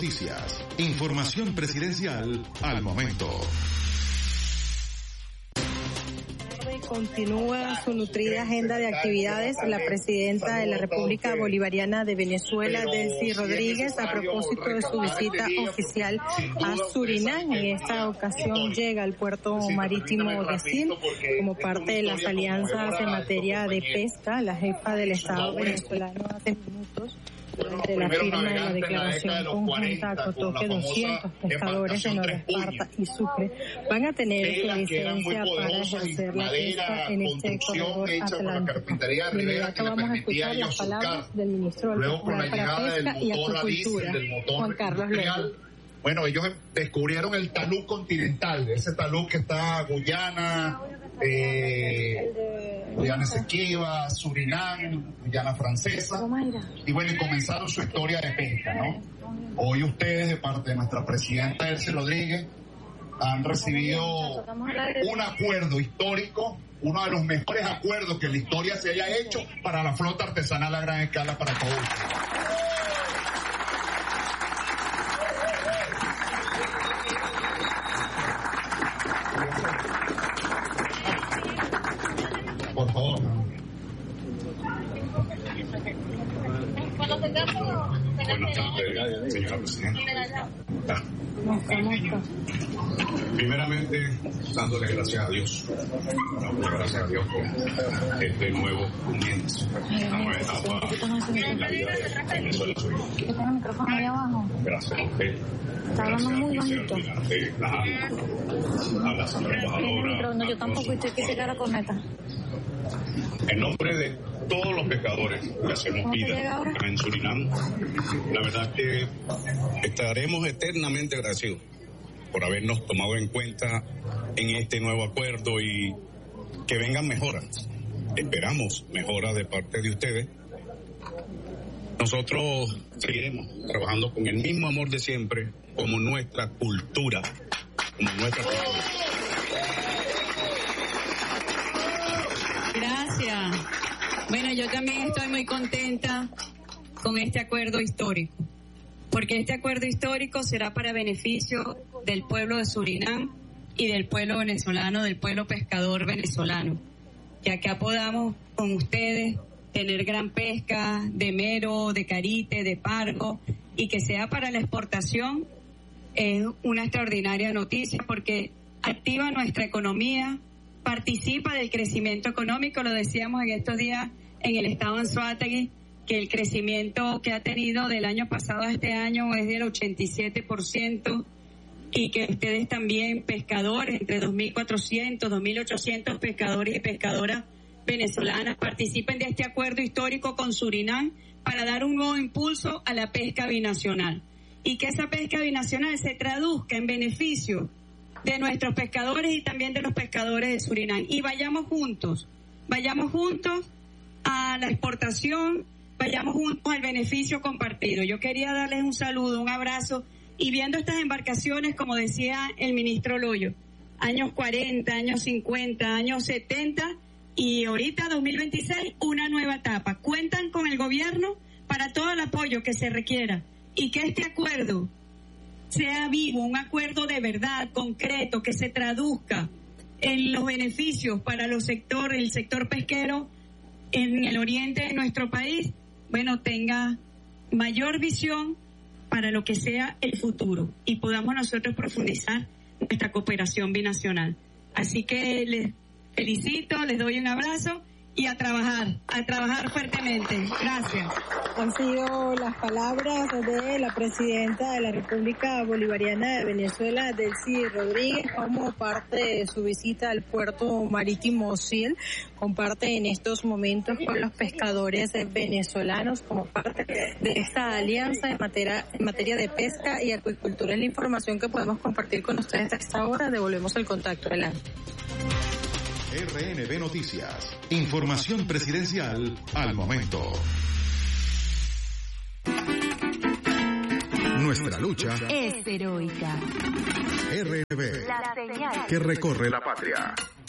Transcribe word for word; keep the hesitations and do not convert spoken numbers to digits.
Noticias. Información presidencial al momento. Continúa su nutrida agenda de actividades la presidenta de la República Bolivariana de Venezuela, Delcy Rodríguez, a propósito de su visita oficial a Surinam. En esta ocasión llega al puerto marítimo de Sil como parte de las alianzas en materia de pesca. La jefa del Estado venezolano hace minutos, durante la firma de la declaración conjunta, acotó que doscientos pescadores de Nueva Esparta y Sucre van a tener su licencia para ejercer la pesca en este corredor atlántico. De inmediato vamos a escuchar las palabras del ministro del Popular para Pesca y Acuicultura, Juan Carlos León. Bueno, ellos descubrieron el talud continental, ese talud que está Guyana, eh, Guyana Esequiba, Surinam, Guyana Francesa, y bueno, y comenzaron su historia de pesca, ¿no? Hoy ustedes, de parte de nuestra presidenta Delcy Rodríguez, han recibido un acuerdo histórico, uno de los mejores acuerdos que en la historia se haya hecho para la flota artesanal a gran escala para todos. Por favor. Buenas tardes, señora presidenta. Primeramente, dándole gracias a Dios, dándole gracias a Dios por este nuevo comienzo, esta nueva etapa en la vida de Venezuela. Gracias a usted. Está hablando muy bonito. A la trabajadora. No, yo tampoco estoy que se cara con meta. En nombre de todos los pescadores que hacemos vida acá en Surinam, la verdad que estaremos eternamente agradecidos por habernos tomado en cuenta en este nuevo acuerdo y que vengan mejoras. Esperamos mejoras de parte de ustedes. Nosotros seguiremos trabajando con el mismo amor de siempre, como nuestra cultura, como nuestra cultura. Gracias. Bueno, yo también estoy muy contenta con este acuerdo histórico, porque este acuerdo histórico será para beneficio del pueblo de Surinam y del pueblo venezolano, del pueblo pescador venezolano, ya que podamos con ustedes tener gran pesca de mero, de carite, de pargo, y que sea para la exportación. Es una extraordinaria noticia porque activa nuestra economía, participa del crecimiento económico. Lo decíamos en estos días en el estado de Anzoátegui, que el crecimiento que ha tenido del año pasado a este año es del ochenta y siete por ciento, y que ustedes también, pescadores, entre dos mil cuatrocientos, dos mil ochocientos pescadores y pescadoras venezolanas, participen de este acuerdo histórico con Surinam para dar un nuevo impulso a la pesca binacional, y que esa pesca binacional se traduzca en beneficio de nuestros pescadores y también de los pescadores de Surinam. Y vayamos juntos, vayamos juntos a la exportación, vayamos juntos al beneficio compartido. Yo quería darles un saludo, un abrazo, y viendo estas embarcaciones, como decía el ministro Loyo, años cuarenta, años cincuenta, años setenta, y ahorita dos mil veintiséis, una nueva etapa. Cuentan con el gobierno para todo el apoyo que se requiera, y que este acuerdo sea vivo, un acuerdo de verdad, concreto, que se traduzca en los beneficios para los sectores, el sector pesquero en el oriente de nuestro país, bueno, tenga mayor visión para lo que sea el futuro y podamos nosotros profundizar nuestra cooperación binacional. Así que les felicito, les doy un abrazo y a trabajar, a trabajar fuertemente. Gracias. Han sido las palabras de la presidenta de la República Bolivariana de Venezuela, Delcy Rodríguez, como parte de su visita al puerto marítimo Sil. Comparte en estos momentos con los pescadores venezolanos como parte de esta alianza en materia, en materia de pesca y acuicultura. Es la información que podemos compartir con ustedes a esta hora. Devolvemos el contacto. Adelante. R N B Noticias. Información presidencial al momento. Nuestra lucha es heroica. R N B, la señal que recorre la patria.